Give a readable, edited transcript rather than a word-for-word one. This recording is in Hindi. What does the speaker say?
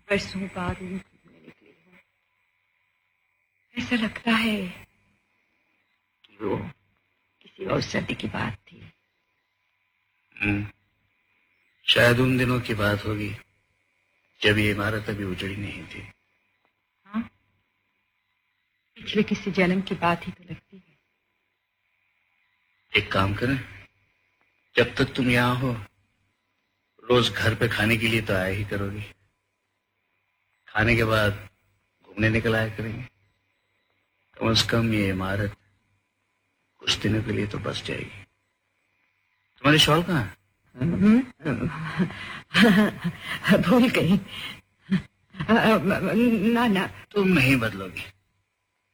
बरसों बाद ऊँट घूमने निकली हूँ। ऐसा लगता है कि वो किसी और सदी की बात थी। शायद उन दिनों की बात होगी जब ये इमारत अभी उजड़ी नहीं थी। हाँ, पिछले किसी जन्म की बात ही तो लगती है। एक काम करें, जब तक तुम यहाँ हो रोज घर पे खाने के लिए तो आया ही करोगी। खाने के बाद घूमने निकल आया करेंगे। कम से कम ये इमारत कुछ दिनों के लिए तो बस जाएगी। तुम्हारी शॉल कहाँ है? भूल गई। ना ना, तुम नहीं बदलोगी।